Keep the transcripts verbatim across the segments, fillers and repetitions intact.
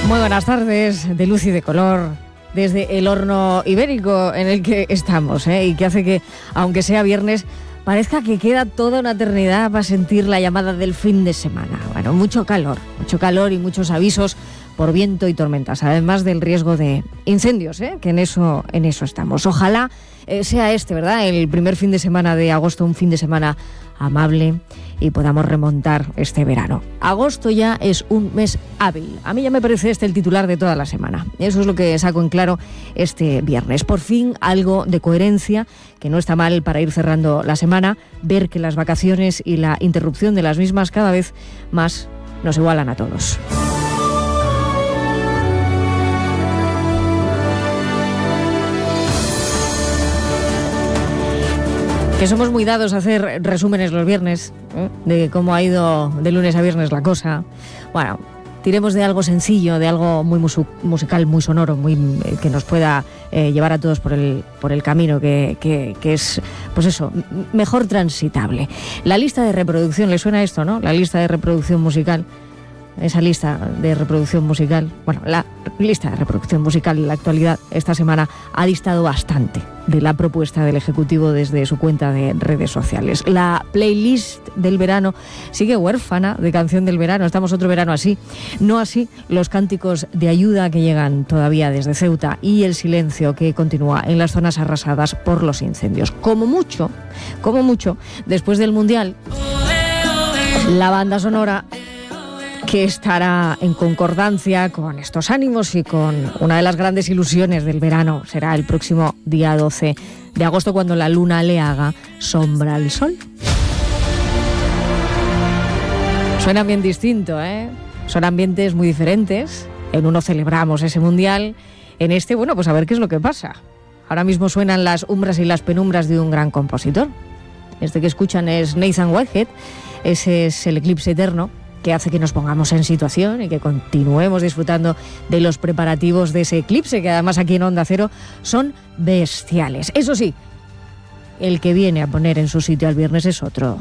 Muy buenas tardes, de luz y de color, desde el horno ibérico en el que estamos, ¿eh? Y que hace que, aunque sea viernes, parezca que queda toda una eternidad para sentir la llamada del fin de semana. Bueno, mucho calor, mucho calor y muchos avisos por viento y tormentas, además del riesgo de incendios, ¿eh? Que en eso, en eso estamos. Ojalá eh, sea este, ¿verdad?, el primer fin de semana de agosto, un fin de semana amable y podamos remontar este verano. Agosto ya es un mes hábil. A mí ya me parece este el titular de toda la semana. Eso es lo que saco en claro este viernes. Por fin algo de coherencia, que no está mal para ir cerrando la semana, ver que las vacaciones y la interrupción de las mismas cada vez más nos igualan a todos. Que somos muy dados a hacer resúmenes los viernes, ¿eh?, de cómo ha ido de lunes a viernes la cosa. Bueno, tiremos de algo sencillo, de algo muy musu- musical, muy sonoro, muy eh, que nos pueda eh, llevar a todos por el, por el camino que, que, que es, pues eso, m- mejor transitable. La lista de reproducción, ¿le suena esto, no? La lista de reproducción musical. Esa lista de reproducción musical, bueno, la lista de reproducción musical en la actualidad esta semana ha distado bastante de la propuesta del Ejecutivo desde su cuenta de redes sociales. La playlist del verano sigue huérfana de canción del verano, estamos otro verano así. No así los cánticos de ayuda que llegan todavía desde Ceuta y el silencio que continúa en las zonas arrasadas por los incendios. Como mucho, como mucho, después del Mundial, la banda sonora que estará en concordancia con estos ánimos y con una de las grandes ilusiones del verano será el próximo día doce de agosto, cuando la luna le haga sombra al sol. Suena bien distinto, ¿eh? Son ambientes muy diferentes. En uno celebramos ese mundial, en este, bueno, pues a ver qué es lo que pasa. Ahora mismo suenan las umbras y las penumbras de un gran compositor. Este que escuchan es Nathan Whitehead. Ese es el eclipse eterno, que hace que nos pongamos en situación y que continuemos disfrutando de los preparativos de ese eclipse, que además aquí en Onda Cero son bestiales. Eso sí, el que viene a poner en su sitio al viernes es otro.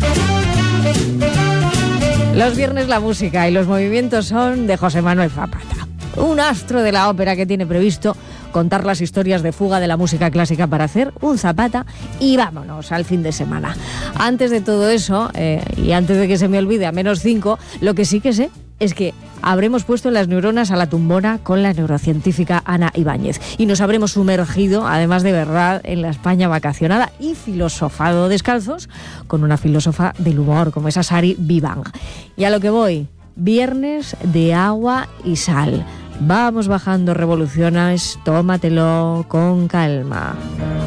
Los viernes la música y los movimientos son de José Manuel Zapata, un astro de la ópera que tiene previsto contar las historias de fuga de la música clásica para hacer un Zapata y vámonos al fin de semana. Antes de todo eso, eh, y antes de que se me olvide, a menos cinco, lo que sí que sé es que habremos puesto las neuronas a la tumbona con la neurocientífica Ana Ibáñez y nos habremos sumergido, además de verdad, en la España vacacionada y filosofado descalzos con una filósofa del humor como esa Sari Vivang. Y a lo que voy, viernes de agua y sal. Vamos bajando revoluciones, tómatelo con calma.